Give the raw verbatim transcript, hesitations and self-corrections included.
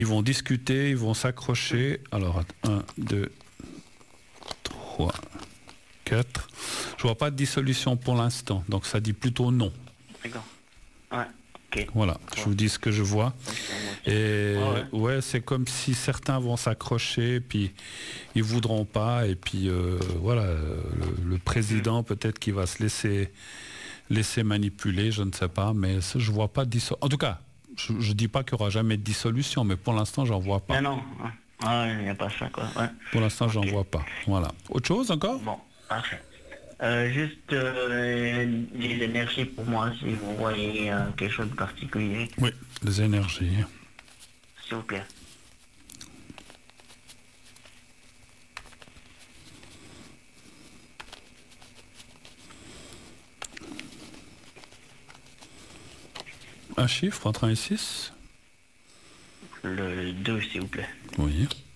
Ils vont discuter, ils vont s'accrocher. Alors, un, deux, trois, quatre. Je vois pas de dissolution pour l'instant, donc ça dit plutôt non. D'accord. Ouais. Okay. Voilà, je vous dis ce que je vois. Et ah ouais, ouais, c'est comme si certains vont s'accrocher, puis ils voudront pas, et puis euh, voilà, le, le président mmh. peut-être qu'il va se laisser laisser manipuler, je ne sais pas, mais ça, je vois pas de dissolution. En tout cas, je, je dis pas qu'il y aura jamais de dissolution, mais pour l'instant, j'en vois pas. Mais non, ah, il n'y a pas ça quoi. Ouais. Pour l'instant, okay. j'en vois pas. Voilà. Autre chose encore? Bon, parfait. Euh, juste euh, les énergies pour moi, si vous voyez euh, quelque chose de particulier. Oui, les énergies. S'il vous plaît. Un chiffre entre un et six? Le deux, s'il vous plaît. Oui.